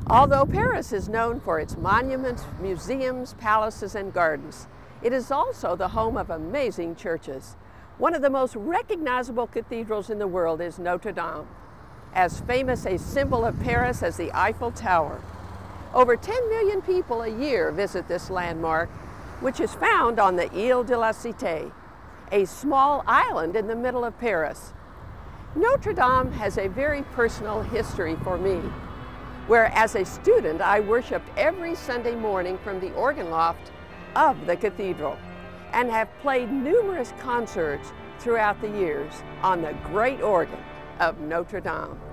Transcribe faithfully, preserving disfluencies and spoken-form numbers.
Although Paris is known for its monuments, museums, palaces, and gardens, it is also the home of amazing churches. One of the most recognizable cathedrals in the world is Notre Dame, as famous a symbol of Paris as the Eiffel Tower. Over ten million people a year visit this landmark, which is found on the Ile de la Cité, a small island in the middle of Paris. Notre Dame has a very personal history for me, where as a student I worshiped every Sunday morning from the organ loft of the cathedral and have played numerous concerts throughout the years on the great organ of Notre Dame.